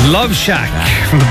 Love Shack from the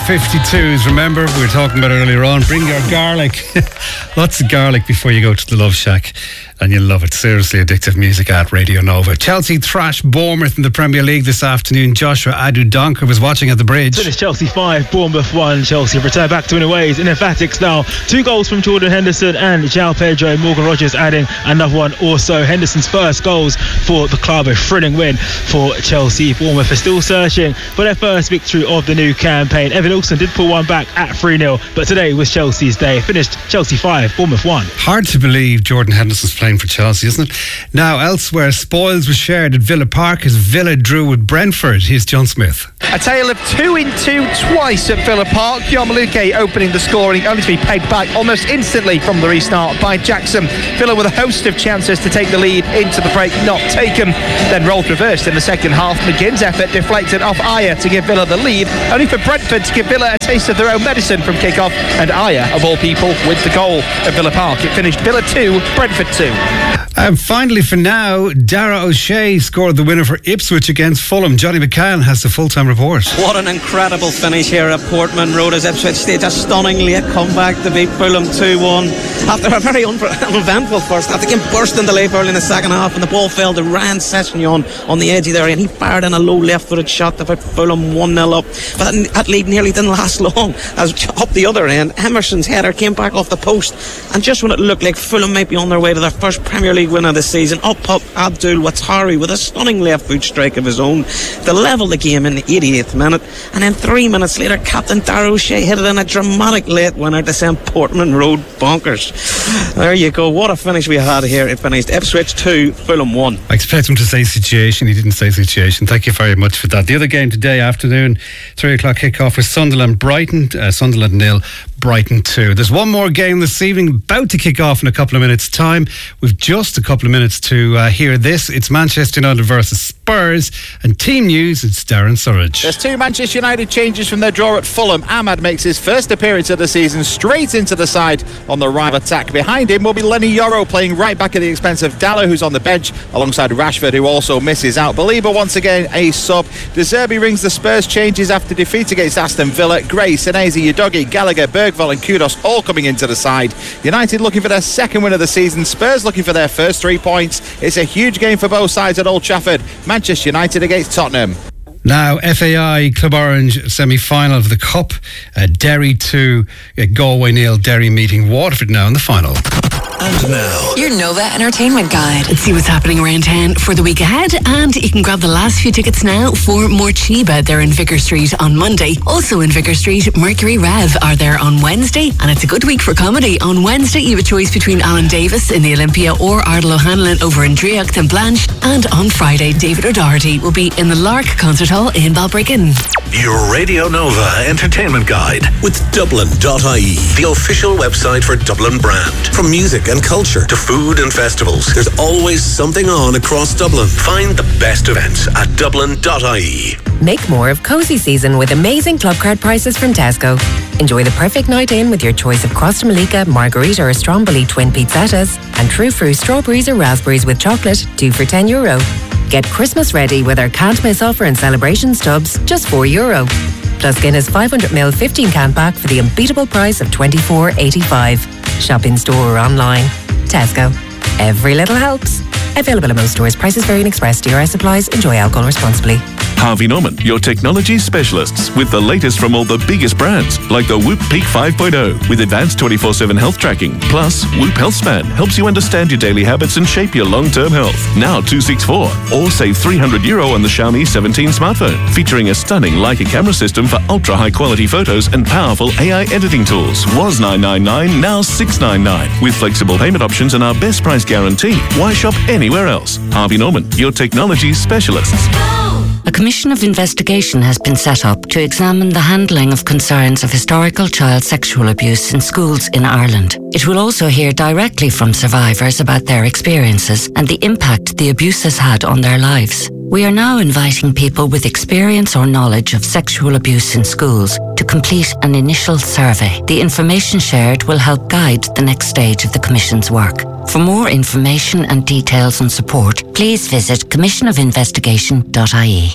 B-52s. Remember, we were talking about it earlier on. Bring your garlic. Lots of garlic before you go to the Love Shack. And you'll love it. Seriously addictive music at Radio Nova. Chelsea thrashed Bournemouth in the Premier League this afternoon. Joshua Adu-Donker was watching at the bridge. Finished Chelsea 5, Bournemouth 1. Chelsea returned back to winning ways in emphatic style. 2 goals from Jordan Henderson and João Pedro. Morgan Rogers adding another one. Also, Henderson's first goals for the club. A thrilling win for Chelsea. Bournemouth are still searching for their first victory of the new campaign. Evan Olsen did pull one back at 3-0, but today was Chelsea's day. Finished Chelsea 5, Bournemouth 1. Hard to believe Jordan Henderson's playing for Chelsea, isn't it? Now, elsewhere, spoils were shared at Villa Park as Villa drew with Brentford. Here's John Smith. A tale of 2-2 twice at Villa Park. Jan Maluque opening the scoring, only to be pegged back almost instantly from the restart by Jackson. Villa with a host of chances to take the lead into the break, not taken. Then roles reversed in the second half. McGinn's effort deflected off Ajer to give Villa the lead, only for Brentford to give Villa a taste of their own medicine from kick-off, and Ajer, of all people, with the goal at Villa Park. It finished Villa 2, Brentford 2. And finally, for now, Dara O'Shea scored the winner for Ipswich against Fulham. Johnny McCann has the full-time report. What an incredible finish here at Portman Road as Ipswich staged a stunning late comeback to beat Fulham 2-1. After a very uneventful first half, the game burst into life early in the second half and the ball fell to Ryan Sessegnon on the edge of there, and he fired in a low left-footed shot to put Fulham 1-0 up. But that lead nearly didn't last long, as up the other end, Emerson's header came back off the post, and just when it looked like Fulham might be on their way to their first Premier League win of the season, up popped Abdul Watari with a stunning left foot strike of his own to level the game in the 88th minute, and then 3 minutes later Captain Dara O'Shea hit it in a dramatic late winner to send Portman Road bonkers. There you go, what a finish we had here. It finished Ipswich 2, Fulham 1. I expect him to say situation. He didn't say situation. Thank you very much for that. The other game today afternoon, 3 o'clock kickoff was Sunderland Brighton. Sunderland 0, Brighton 2. There's one more game this evening about to kick off in a couple of minutes' time. We've just a couple of minutes to hear this. It's Manchester United versus Spurs, and team news, it's Darren Surridge. There's 2 Manchester United changes from their draw at Fulham. Ahmad makes his first appearance of the season straight into the side on the rival attack. Behind him will be Lenny Yoro playing right back at the expense of Dalot, who's on the bench, alongside Rashford, who also misses out. Belieber once again a sub. De Zerbi rings the Spurs changes after defeat against Aston Villa. Gray, Senesi, Udogi, Gallagher, Bergvall and Kudos all coming into the side. United looking for their second win of the season. Spurs looking for their first 3 points. It's a huge game for both sides at Old Trafford. Manchester United against Tottenham. Now, FAI Club Orange semi-final of the Cup. Derry 2, Galway 0. Derry meeting Waterford now in the final. And now, your Nova Entertainment Guide. Let's see what's happening around town for the week ahead, and you can grab the last few tickets now for Morchiba. They're in Vicar Street on Monday. Also in Vicar Street, Mercury Rev are there on Wednesday, and it's a good week for comedy. On Wednesday, you have a choice between Alan Davis in the Olympia or Ardal O'Hanlon over in Driocht and Blanche. And on Friday, David O'Doherty will be in the Lark Concert Hall in Balbriggan. Your Radio Nova Entertainment Guide with Dublin.ie, the official website for Dublin brand. From music and culture to food and festivals, there's always something on across Dublin. Find the best events at Dublin.ie. Make more of cozy season with amazing club card prices from Tesco. Enjoy the perfect night in with your choice of Costa Malika, Margarita or Stromboli twin pizzattas, and True Fruit strawberries or raspberries with chocolate, 2 for €10. Get Christmas ready with our can't miss offer and celebrations tubs, just €4. Plus Guinness 500ml 15-can pack for the unbeatable price of $24.85. Shop in store or online. Tesco. Every little helps. Available at most stores. Prices vary in Express. DRS supplies. Enjoy alcohol responsibly. Harvey Norman, your technology specialists, with the latest from all the biggest brands, like the Whoop Peak 5.0 with advanced 24/7 health tracking. Plus, Whoop HealthSpan helps you understand your daily habits and shape your long-term health. Now $264, or save €300 on the Xiaomi 17 smartphone, featuring a stunning Leica camera system for ultra-high quality photos and powerful AI editing tools. Was $999, now $699, with flexible payment options and our best price guarantee. Why shop anywhere else? Harvey Norman, your technology specialists. A commission of investigation has been set up to examine the handling of concerns of historical child sexual abuse in schools in Ireland. It will also hear directly from survivors about their experiences and the impact the abuse has had on their lives. We are now inviting people with experience or knowledge of sexual abuse in schools to complete an initial survey. The information shared will help guide the next stage of the Commission's work. For more information and details and support, please visit commissionofinvestigation.ie.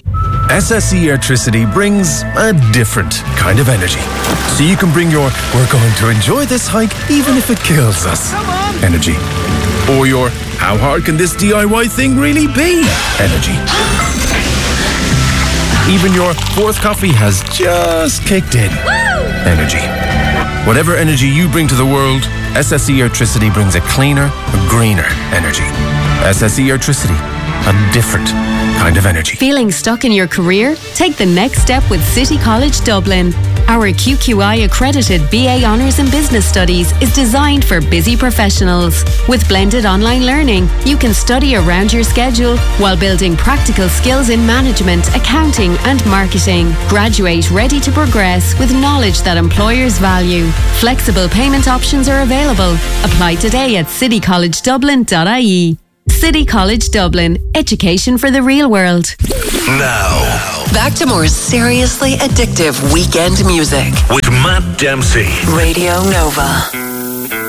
SSE Airtricity brings a different kind of energy. So you can bring your "we're going to enjoy this hike even if it kills us" energy. Or your "how hard can this DIY thing really be" energy. Even your fourth coffee has just kicked in energy. Whatever energy you bring to the world, SSE Airtricity brings a cleaner, a greener energy. SSE Airtricity, a different kind of energy. Feeling stuck in your career? Take the next step with City College Dublin. Our QQI accredited BA Honours in Business Studies is designed for busy professionals. With blended online learning, you can study around your schedule while building practical skills in management, accounting and marketing. Graduate ready to progress with knowledge that employers value. Flexible payment options are available. Apply today at citycollegedublin.ie. City College Dublin. Education for the real world. Now, Back to more seriously addictive weekend music. with Matt Dempsey. Radio Nova.